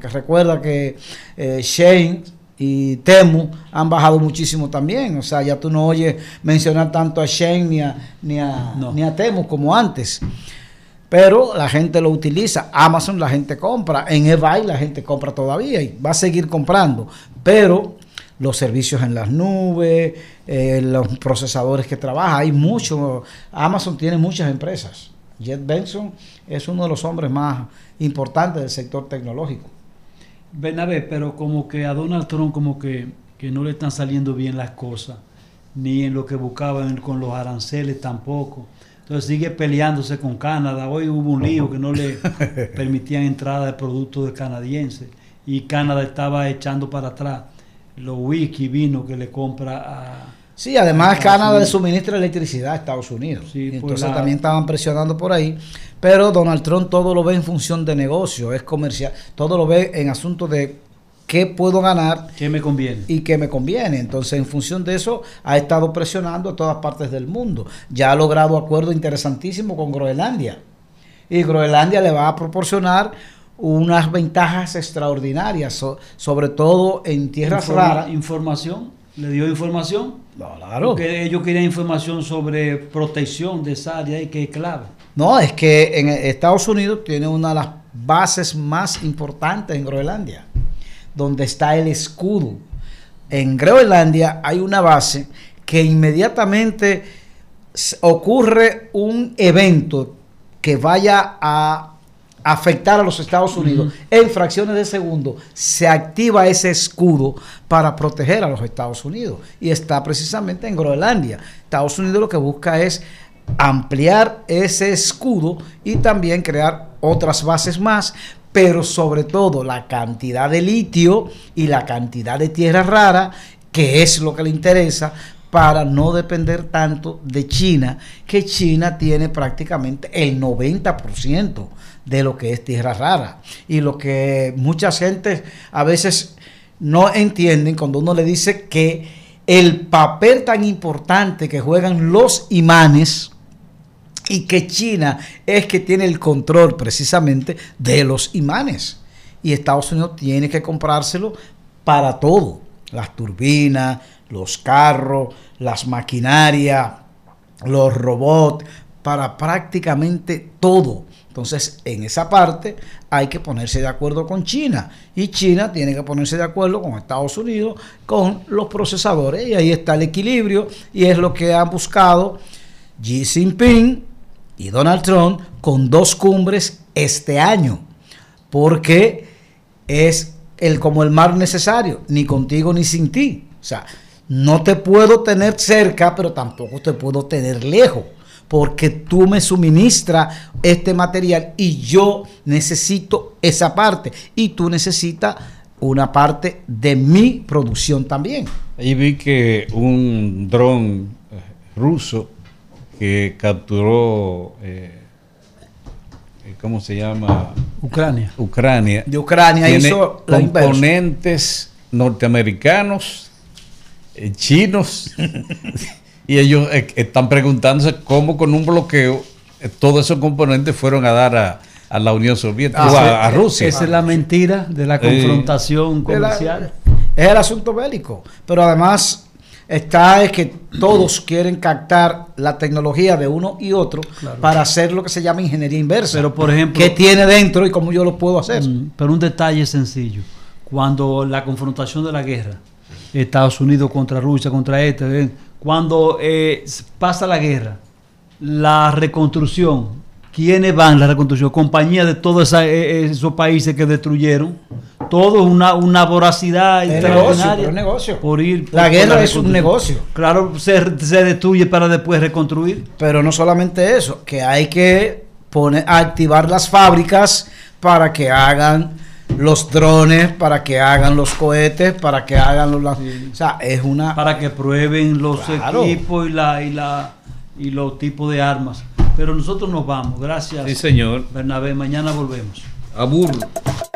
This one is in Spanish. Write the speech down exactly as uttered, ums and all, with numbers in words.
porque recuerda que eh, Shein y Temu han bajado muchísimo también. O sea, ya tú no oyes mencionar tanto a Shein ni a, ni a, no. ni a Temu como antes. Pero la gente lo utiliza. Amazon la gente compra. En eBay la gente compra todavía y va a seguir comprando. Pero los servicios en las nubes, eh, los procesadores que trabaja, hay mucho. Amazon tiene muchas empresas. Jeff Bezos es uno de los hombres más importantes del sector tecnológico. Bernabé, pero como que a Donald Trump como que, que no le están saliendo bien las cosas, ni en lo que buscaban con los aranceles tampoco. Entonces sigue peleándose con Canadá. Hoy hubo un lío que no le permitían entrada de productos de canadienses y Canadá estaba echando para atrás los whisky, vino que le compra a... Sí, además Canadá le suministra electricidad a Estados Unidos. Sí, y entonces la... también estaban presionando por ahí. Pero Donald Trump todo lo ve en función de negocio, es comercial. Todo lo ve en asunto de qué puedo ganar. ¿Qué me conviene? Y qué me conviene. Entonces, en función de eso, ha estado presionando a todas partes del mundo. Ya ha logrado acuerdo interesantísimo con Groenlandia. Y Groenlandia le va a proporcionar unas ventajas extraordinarias, so, sobre todo en tierras Informa, raras. ¿Información? ¿Le dio información? No, claro. Porque ellos querían información sobre protección de esa área y que es clave. No, es que en Estados Unidos tiene una de las bases más importantes en Groenlandia, donde está el escudo. En Groenlandia hay una base que inmediatamente ocurre un evento que vaya a afectar a los Estados Unidos, uh-huh. en fracciones de segundo, se activa ese escudo para proteger a los Estados Unidos. Y está precisamente en Groenlandia. Estados Unidos lo que busca es ampliar ese escudo y también crear otras bases más, pero sobre todo la cantidad de litio y la cantidad de tierra rara, que es lo que le interesa, para no depender tanto de China, que China tiene prácticamente el noventa por ciento de lo que es tierra rara. Y lo que mucha gente a veces no entienden cuando uno le dice que el papel tan importante que juegan los imanes y que China es que tiene el control precisamente de los imanes. Y Estados Unidos tiene que comprárselo para todo. Las turbinas, los carros, las maquinarias, los robots, para prácticamente todo. Entonces, en esa parte hay que ponerse de acuerdo con China. Y China tiene que ponerse de acuerdo con Estados Unidos, con los procesadores. Y ahí está el equilibrio. Y es lo que han buscado Xi Jinping y Donald Trump con dos cumbres este año. Porque es el como el mar necesario, ni contigo ni sin ti. O sea, no te puedo tener cerca, pero tampoco te puedo tener lejos, porque tú me suministras este material y yo necesito esa parte, y tú necesitas una parte de mi producción también. Ahí vi que un dron ruso que capturó, eh, ¿cómo se llama? Ucrania. Ucrania. De Ucrania tiene hizo la componentes norteamericanos, eh, chinos, y ellos eh, están preguntándose cómo con un bloqueo eh, todos esos componentes fueron a dar a, a la Unión Soviética, ah, o a, a Rusia. Esa es la mentira de la confrontación eh, comercial. La, es el asunto bélico, pero además está es que todos quieren captar la tecnología de uno y otro, claro, para hacer lo que se llama ingeniería inversa. Pero por ejemplo, ¿qué tiene dentro y cómo yo lo puedo hacer? Pero un detalle sencillo: cuando la confrontación de la guerra, Estados Unidos contra Rusia, contra este, cuando eh, pasa la guerra, la reconstrucción, ¿quiénes van a la reconstrucción? Compañías de todos esa, esos países que destruyeron. Todo es una, una voracidad es negocio, es negocio. Por ir, la por, guerra por la es un negocio. Claro, se, se destruye para después reconstruir. Pero no solamente eso, que hay que poner, activar las fábricas para que hagan los drones, para que hagan los cohetes, para que hagan los... Sí. O sea, es una... Para que prueben los claro. equipos y, la, y, la, y los tipos de armas. Pero nosotros nos vamos. Gracias. Sí, señor. Bernabé, mañana volvemos. Abur.